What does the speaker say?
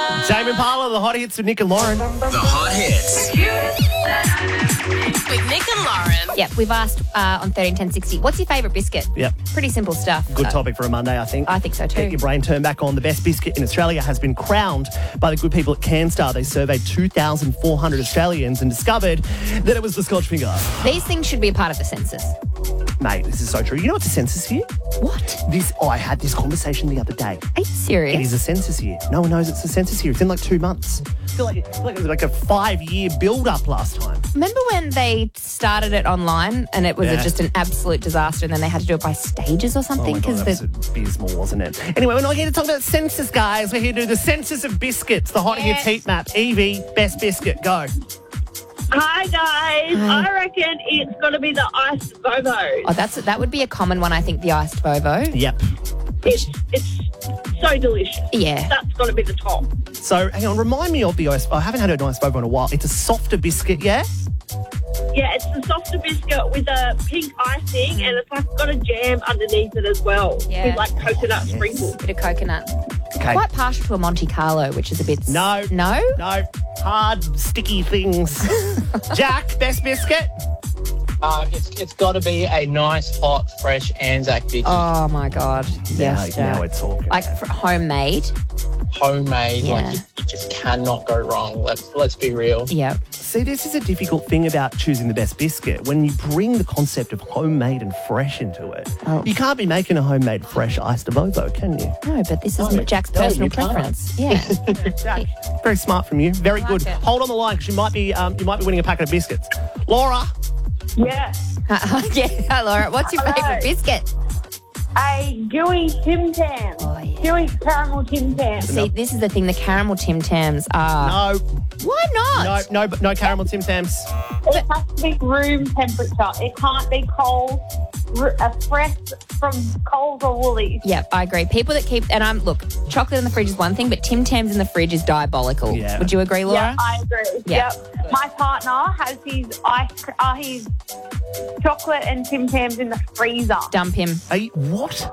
Damon Parler, the hot hits with Nick and Lauren. The hot hits. With Nick and Lauren. Yep, we've asked on 131060, what's your favourite biscuit? Yep. Pretty simple stuff. Good topic for a Monday, I think. I think so too. Get your brain turned back on. The best biscuit in Australia has been crowned by the good people at CanStar. They surveyed 2,400 Australians and discovered that it was the Scotch finger. These things should be a part of the census. Mate, this is so true. You know what's a census year? What? I had this conversation the other day. Are you serious? It is a census year. No one knows it's a census year. It's in like 2 months. I feel like it was like a 5-year build-up last time. Remember when they started it online and it was just an absolute disaster and then they had to do it by stages or something? Oh my God, that was abysmal, wasn't it? Anyway, we're not here to talk about census, guys. We're here to do the census of biscuits, the hot hits heat map. Evie, best biscuit, go. Hi guys, I reckon it's got to be the iced Vovo. Oh, that would be a common one, I think, the iced Vovo. Yep. It's so delicious. Yeah. That's got to be the top. So, hang on, remind me of the iced. I haven't had an iced Vovo in a while. It's a softer biscuit, yeah? Yeah, it's the softer biscuit with a pink icing and it's like got a jam underneath it as well. Yeah. With like coconut sprinkles. Bit of coconut. Okay. Quite partial to a Monte Carlo, which is a bit... No. No? No. Hard, sticky things. Jack, best biscuit? It's got to be a nice, hot, fresh Anzac Dickie. Oh, my God. Yes, now Jack. we're talking. Like homemade. Homemade. Yeah. Like you just cannot go wrong. Let's be real. Yeah. See, this is a difficult thing about choosing the best biscuit. When you bring the concept of homemade and fresh into it, you can't be making a homemade fresh iced Vovo, can you? No, but this is Jack's personal you can't. preference. Yeah. Jack, very smart from you. Very good. it. Hold on the line because you might be winning a packet of biscuits. Laura. Yeah. Yeah, Laura, what's your favourite biscuit? A gooey Tim Tam. Oh, yeah. Gooey caramel Tim Tam. See, this is the thing, the caramel Tim Tams are... No. Why not? No caramel Tim Tams. It has to be room temperature. It can't be cold, fresh from Coles or Woolies. Yep, I agree. People that keep... And look, chocolate in the fridge is one thing, but Tim Tams in the fridge is diabolical. Yeah. Would you agree, Laura? Yeah, I agree. Yeah. Yep. My partner has his his chocolate and Tim Tams in the freezer. Dump him. What?